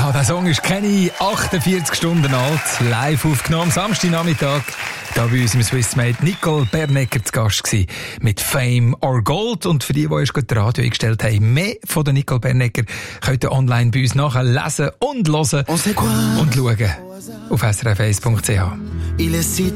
Ja, der Song ist Kenny, 48 Stunden alt, live aufgenommen, Samstagnachmittag. Da bei uns im Swissmate Nicole Bernecker zu Gast gewesen, mit Fame or Gold. Und für die uns gerade das Radio eingestellt haben, mehr von der Nicole Bernecker könnt ihr online bei uns nachlesen und hören und schauen auf srf1.ch.